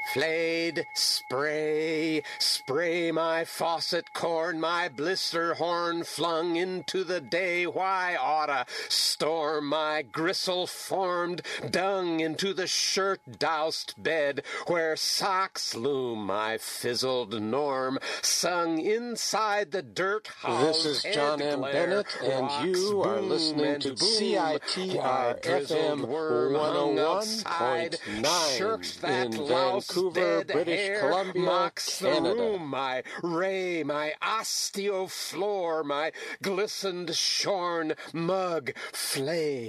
Flayed, spray, spray my faucet corn, my blister horn flung into the day. Why oughta storm my gristle-formed dung into the shirt-doused bed, where socks loom my fizzled norm, sung inside the dirt house. This is John M. Bennett, and you are listening to CITR FM 101.9 in Vancouver, British Columbia, Canada. Room, my ray, my osteofloor, my glistened shorn mug flay.